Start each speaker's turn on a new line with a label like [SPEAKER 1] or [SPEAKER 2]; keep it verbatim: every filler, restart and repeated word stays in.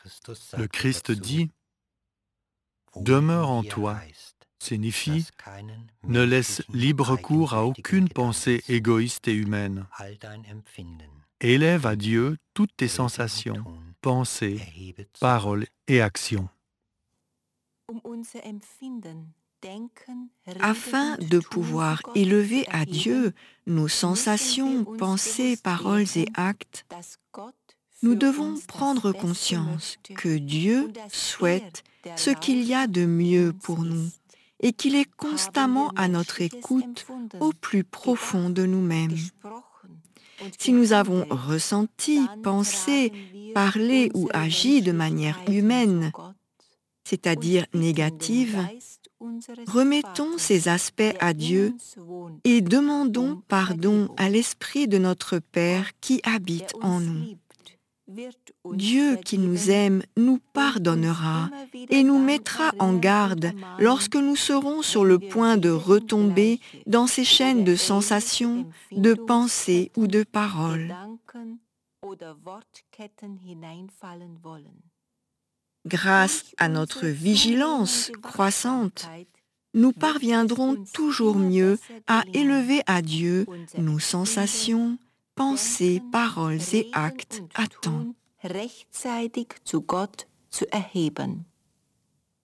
[SPEAKER 1] Le Christ dit « Demeure en toi » signifie « Ne laisse libre cours à aucune pensée égoïste et humaine. Élève à Dieu toutes tes sensations, pensées, paroles et actions. »
[SPEAKER 2] Afin de pouvoir élever à Dieu nos sensations, pensées, paroles et actes, nous devons prendre conscience que Dieu souhaite ce qu'il y a de mieux pour nous et qu'il est constamment à notre écoute au plus profond de nous-mêmes. Si nous avons ressenti, pensé, parlé ou agi de manière humaine, c'est-à-dire négative, remettons ces aspects à Dieu et demandons pardon à l'Esprit de notre Père qui habite en nous. Dieu qui nous aime nous pardonnera et nous mettra en garde lorsque nous serons sur le point de retomber dans ces chaînes de sensations, de pensées ou de paroles. Grâce à notre vigilance croissante, nous parviendrons toujours mieux à élever à Dieu nos sensations, pensées, paroles et actes à temps.
[SPEAKER 3] Rechtzeitig zu Gott zu erheben.